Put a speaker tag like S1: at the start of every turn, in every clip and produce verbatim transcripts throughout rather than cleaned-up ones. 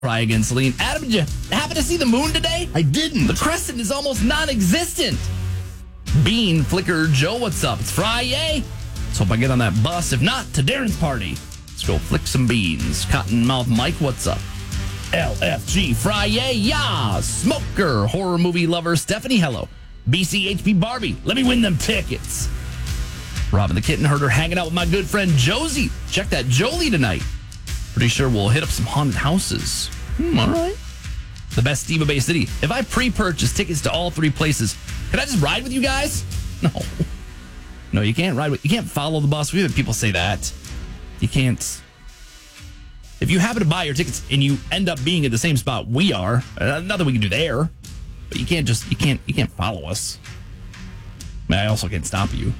S1: Try again, Celine. Adam, did you happen to see the moon today?
S2: I didn't.
S1: The crescent is almost non-existent. Bean, Flicker, Joe, what's up? It's Friday. Let's hope I get on that bus. If not, to Darren's party. Let's go flick some beans. Cottonmouth Mike, what's up? L F G Friday, yeah. Smoker, horror movie lover Stephanie, hello. B C H P Barbie, let me win them tickets. Robin the Kitten Herder hanging out with my good friend Josie. Check that Jolie tonight. Pretty sure we'll hit up some haunted houses. Hmm, all right. The best Steve Bay City. If I pre-purchase tickets to all three places, can I just ride with you guys? No. No, you can't ride with, you can't follow the bus. We've had people say that. You can't. If you happen to buy your tickets and you end up being at the same spot we are, uh, nothing we can do there. But you can't just, you can't, you can't follow us. I mean, I also can't stop you.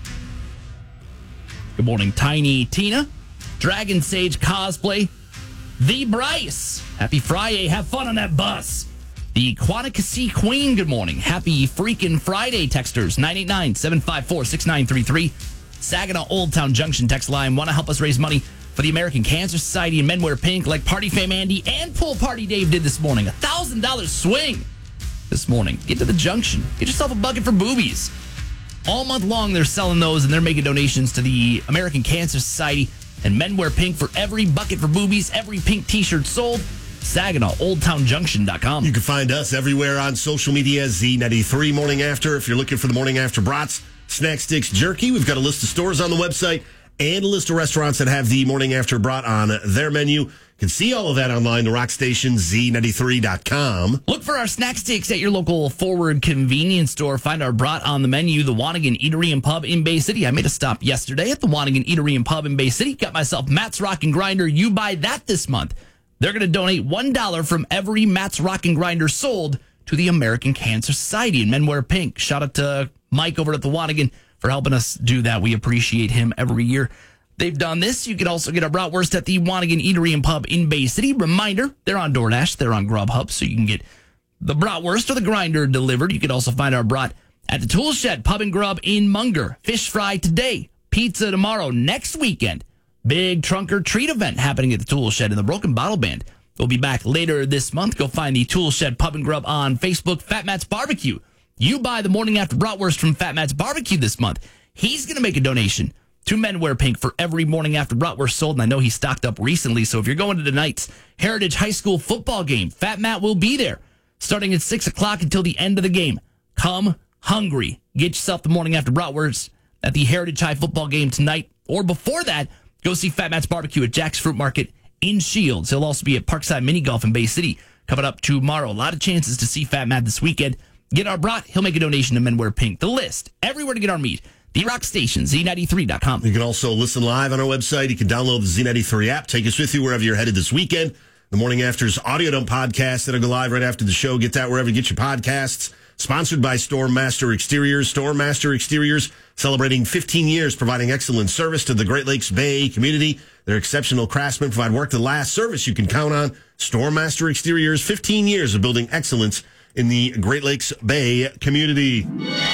S1: Good morning, Tiny Tina. Dragon Sage Cosplay. The Bryce. Happy Friday. Have fun on that bus. The Quanticasi Queen. Good morning. Happy freaking Friday, texters. nine eight nine, seven five four, six nine three three. Saginaw Old Town Junction text line. Want to help us raise money for the American Cancer Society and Men Wear Pink like Party Fam Andy and Pool Party Dave did this morning. A one thousand dollars swing this morning. Get to the junction. Get yourself a bucket for boobies. All month long, they're selling those, and they're making donations to the American Cancer Society and Men Wear Pink for every bucket for boobies, every pink T-shirt sold. Saginaw, old town junction dot com.
S2: You can find us everywhere on social media, Z ninety-three Morning After. If you're looking for the Morning After brats, snack sticks, jerky, we've got a list of stores on the website and a list of restaurants that have the Morning After brat on their menu. You can see all of that online, the rock station, Z ninety-three dot com.
S1: Look for our snack sticks at your local Forward convenience store. Find our brat on the menu, the Wanigan Eatery and Pub in Bay City. I made a stop yesterday at the Wanigan Eatery and Pub in Bay City. Got myself Matt's Rock and Grinder. You buy that this month. They're going to donate one dollar from every Matt's Rock and Grinder sold to the American Cancer Society and Men Wear Pink. Shout out to Mike over at the Wanigan for helping us do that. We appreciate him every year. They've done this. You can also get a bratwurst at the Wanigan Eatery and Pub in Bay City. Reminder, they're on DoorDash. They're on Grubhub, so you can get the bratwurst or the grinder delivered. You can also find our brat at the Tool Shed Pub and Grub in Munger. Fish fry today. Pizza tomorrow. Next weekend, big trunk or treat event happening at the Tool Shed and the Broken Bottle Band. We'll be back later this month. Go find the Tool Shed Pub and Grub on Facebook. Fat Matt's Barbecue. You buy the Morning After bratwurst from Fat Matt's Barbecue this month. He's going to make a donation to Men Wear Pink for every Morning After bratwurst sold, and I know he stocked up recently, so if you're going to tonight's Heritage High School football game, Fat Matt will be there starting at six o'clock until the end of the game. Come hungry. Get yourself the Morning After bratwurst at the Heritage High football game tonight, or before that, go see Fat Matt's Barbecue at Jack's Fruit Market in Shields. He'll also be at Parkside Mini Golf in Bay City coming up tomorrow. A lot of chances to see Fat Matt this weekend. Get our brat. He'll make a donation to Men Wear Pink. The list, everywhere to get our meat. The Rock Station, Z ninety-three dot com.
S2: You can also listen live on our website. You can download the Z ninety-three app. Take us with you wherever you're headed this weekend. The Morning After's Audio Dump podcast that'll go live right after the show. Get that wherever you get your podcasts. Sponsored by Storm Master Exteriors. Storm Master Exteriors celebrating fifteen years providing excellent service to the Great Lakes Bay community. Their exceptional craftsmen provide work that lasts, service you can count on. Storm Master Exteriors, fifteen years of building excellence in the Great Lakes Bay community.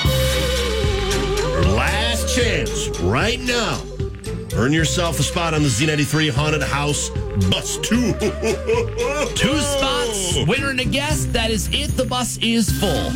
S2: Last chance right now. Earn yourself a spot on the Z ninety-three Haunted House Bus Two.
S1: Two spots. Winner and a guest. That is it. The bus is full.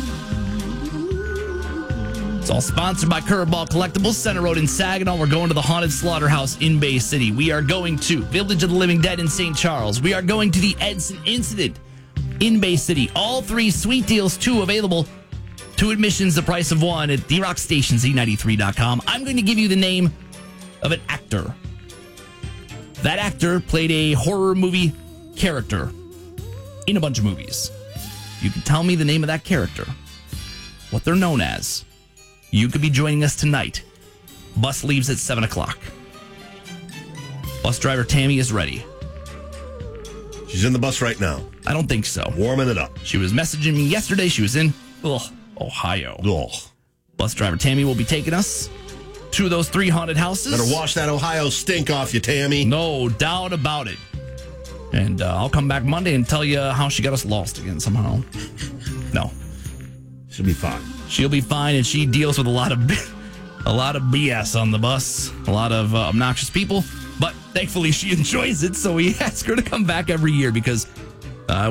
S1: It's all sponsored by Curveball Collectibles, Center Road in Saginaw. We're going to the Haunted Slaughterhouse in Bay City. We are going to Village of the Living Dead in Saint Charles. We are going to the Edson Incident in Bay City. All three sweet deals, two available. Two admissions, the price of one at the Rock Station, Z ninety-three dot com. I'm going to give you the name of an actor. That actor played a horror movie character in a bunch of movies. You can tell me the name of that character, what they're known as. You could be joining us tonight. Bus leaves at seven o'clock. Bus driver Tammy is ready.
S2: She's in the bus right now.
S1: I don't think so.
S2: Warming it up.
S1: She was messaging me yesterday. She was in ugh, Ohio.
S2: Ugh.
S1: Bus driver Tammy will be taking us to those three haunted houses.
S2: Better wash that Ohio stink off you, Tammy.
S1: No doubt about it. And uh, I'll come back Monday and tell you how she got us lost again somehow. No.
S2: She'll be fine.
S1: She'll be fine, and she deals with a lot of a lot of B S on the bus, a lot of uh, obnoxious people. But thankfully, she enjoys it, so we ask her to come back every year because